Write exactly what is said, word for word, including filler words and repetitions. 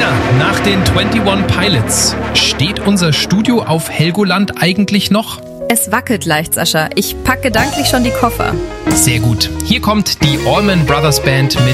Sascha, nach den einundzwanzig Pilots, steht unser Studio auf Helgoland eigentlich noch? Es wackelt leicht, Sascha. Ich pack gedanklich schon die Koffer. Sehr gut. Hier kommt die Allman Brothers Band mit